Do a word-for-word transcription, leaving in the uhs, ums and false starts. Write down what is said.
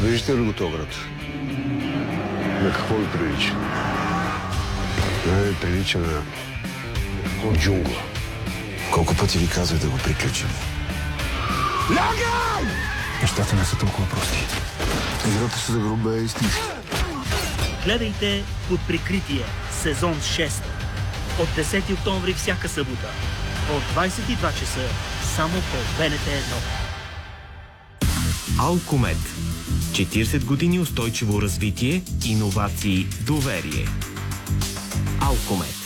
Виждате ли го този град? На какво ви прилича? Не, прилича на джунгла. Колко пъти ви казах да го приключим? Лягай! Нещата не са толкова прости. Играта се загруба е истински. Гледайте Под прикритие, сезон шест. От десети октомври всяка събота. От двадесет и два часа само по Б Н Т едно. Алкомет. четиридесет години устойчиво развитие, иновации, доверие. Алкомет.